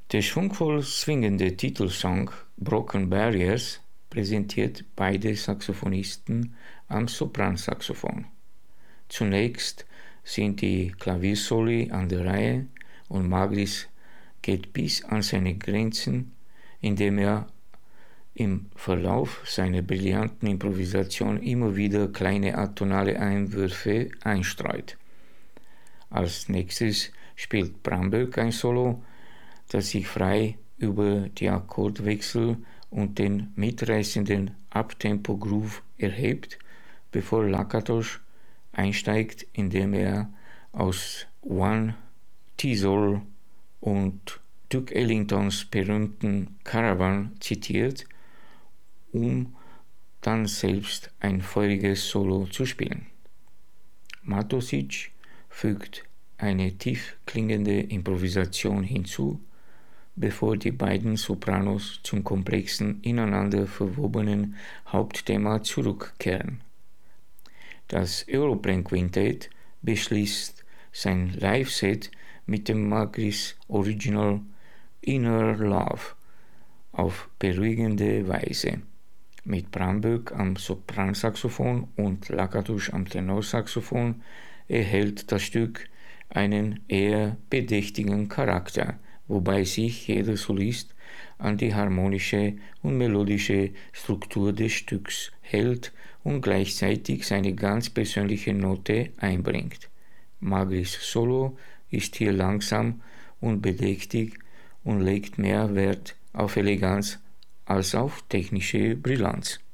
Der schwungvoll swingende Titelsong Broken Barriers präsentiert beide Saxophonisten am Sopransaxophon. Zunächst sind die Klaviersoli an der Reihe und Magris geht bis an seine Grenzen, indem er im Verlauf seiner brillanten Improvisation immer wieder kleine atonale Einwürfe einstreut. Als nächstes spielt Bramberg ein Solo, das sich frei über die Akkordwechsel und den mitreißenden Uptempo-Groove erhebt, bevor Lakatos einsteigt, indem er aus One Teasel und Duke Ellingtons berühmten Caravan zitiert, um dann selbst ein feuriges Solo zu spielen. Matosic fügt eine tief klingende Improvisation hinzu, bevor die beiden Sopranos zum komplexen, ineinander verwobenen Hauptthema zurückkehren. Das Europlan Quintett beschließt sein Live-Set mit dem Magris Original Inner Love auf beruhigende Weise. Mit Bramberg am Sopransaxophon und Lakatos am Tenorsaxophon erhält das Stück einen eher bedächtigen Charakter, wobei sich jeder Solist an die harmonische und melodische Struktur des Stücks hält und gleichzeitig seine ganz persönliche Note einbringt. Magris Solo ist hier langsam und bedächtig und legt mehr Wert auf Eleganz als auf technische Brillanz.